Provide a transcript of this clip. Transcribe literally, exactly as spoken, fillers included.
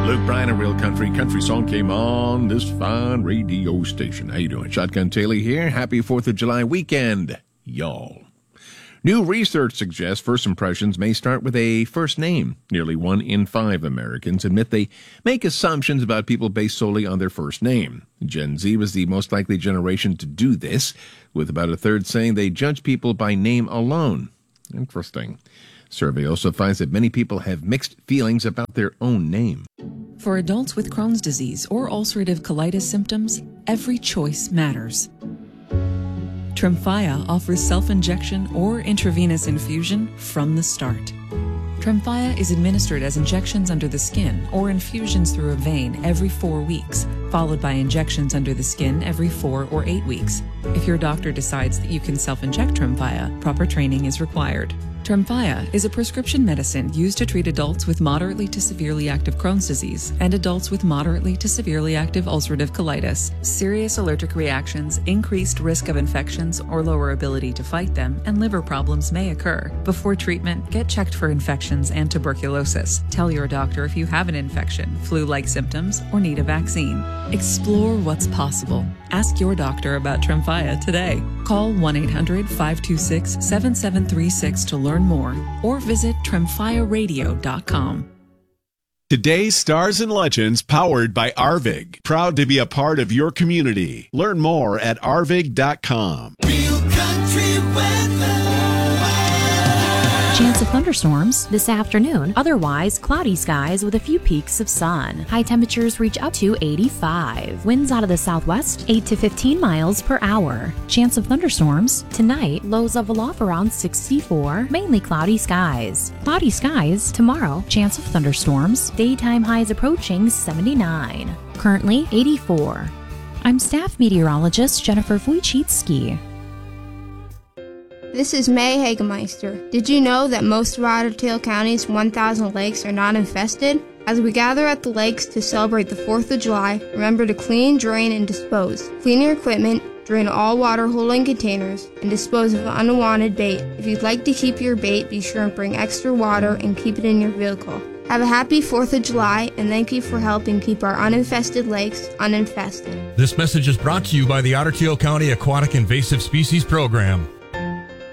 Luke Bryan, a real country country song came on this fine radio station. How you doing? Shotgun Taylor here. Happy fourth of July weekend, y'all. New research suggests first impressions may start with a first name. Nearly one in five Americans admit they make assumptions about people based solely on their first name. Gen Z was the most likely generation to do this, with about a third saying they judge people by name alone. Interesting. Survey also finds that many people have mixed feelings about their own name. For adults with Crohn's disease or ulcerative colitis symptoms, every choice matters. Tremfya offers self-injection or intravenous infusion from the start. Tremfya is administered as injections under the skin or infusions through a vein every four weeks, followed by injections under the skin every four or eight weeks. If your doctor decides that you can self-inject Tremfya, proper training is required. Tremfya is a prescription medicine used to treat adults with moderately to severely active Crohn's disease and adults with moderately to severely active ulcerative colitis. Serious allergic reactions, increased risk of infections or lower ability to fight them, and liver problems may occur. Before treatment, get checked for infections and tuberculosis. Tell your doctor if you have an infection, flu-like symptoms, or need a vaccine. Explore what's possible. Ask your doctor about Tremfya today. Call one eight hundred, five two six, seven seven three six to learn more, or visit tremfya radio dot com. Today's Stars and Legends, powered by Arvig. Proud to be a part of your community. Learn more at arvig dot com. Real country weather. Chance of thunderstorms this afternoon. Otherwise, cloudy skies with a few peaks of sun. High temperatures reach up to eighty-five. Winds out of the southwest, eight to fifteen miles per hour. Chance of thunderstorms tonight. Lows level off around sixty-four. Mainly cloudy skies. Cloudy skies tomorrow. Chance of thunderstorms. Daytime highs approaching seventy-nine. Currently eighty-four. I'm staff meteorologist Jennifer Wojcicki. This is May Hagemeister. Did you know that most of Otter Tail County's one thousand lakes are not infested? As we gather at the lakes to celebrate the fourth of July, remember to clean, drain, and dispose. Clean your equipment, drain all water holding containers, and dispose of unwanted bait. If you'd like to keep your bait, be sure and bring extra water and keep it in your vehicle. Have a happy fourth of July, and thank you for helping keep our uninfested lakes uninfested. This message is brought to you by the Otter Tail County Aquatic Invasive Species Program.